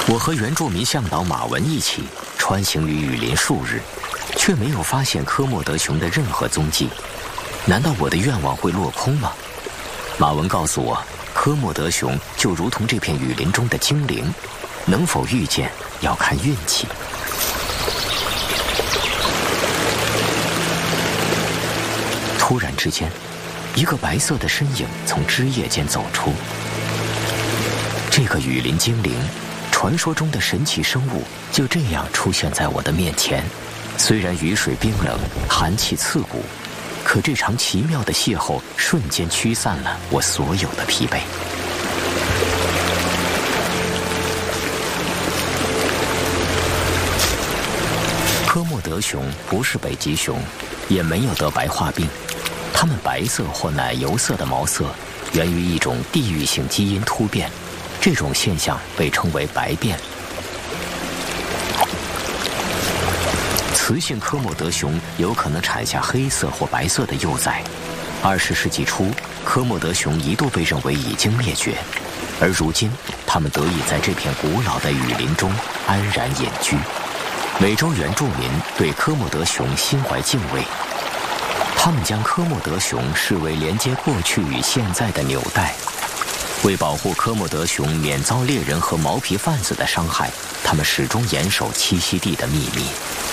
我和原住民向导马文一起穿行于雨林数日，却没有发现科莫德熊的任何踪迹。难道我的愿望会落空吗？马文告诉我，科莫德熊就如同这片雨林中的精灵，能否遇见要看运气。突然之间，一个白色的身影从枝叶间走出。这个雨林精灵，传说中的神奇生物，就这样出现在我的面前。虽然雨水冰冷，寒气刺骨，可这场奇妙的邂逅瞬间驱散了我所有的疲惫。科莫德熊不是北极熊，也没有得白化病。它们白色或奶油色的毛色源于一种地域性基因突变，这种现象被称为白变。雌性科莫德熊有可能产下黑色或白色的幼崽。20世纪初，科莫德熊一度被认为已经灭绝，而如今，它们得以在这片古老的雨林中安然隐居。美洲原住民对科莫德熊心怀敬畏，他们将科莫德熊视为连接过去与现在的纽带。为保护科莫德熊免遭猎人和毛皮贩子的伤害，他们始终严守栖息地的秘密。